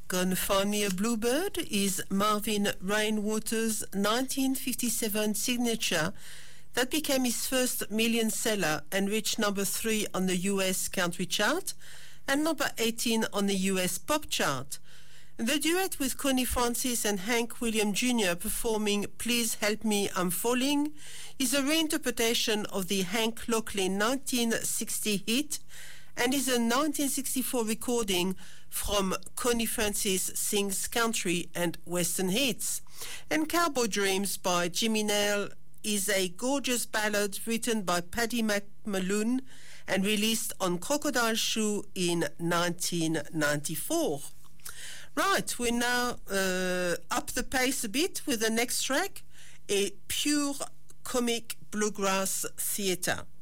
Gonna Find Me a Bluebird is Marvin Rainwater's 1957 signature that became his first million seller and reached number 3 on the US country chart and number 18 on the US pop chart. The duet with Connie Francis and Hank Williams Jr. performing Please Help Me, I'm Falling is a reinterpretation of the Hank Lockley 1960 hit and is a 1964 recording from Connie Francis Sings Country and Western Hits. And Cowboy Dreams by Jimmy Nail is a gorgeous ballad written by Paddy McMaloon and released on Crocodile Shoe in 1994. Right, we're now up the pace a bit with the next track, a pure comic bluegrass theatre.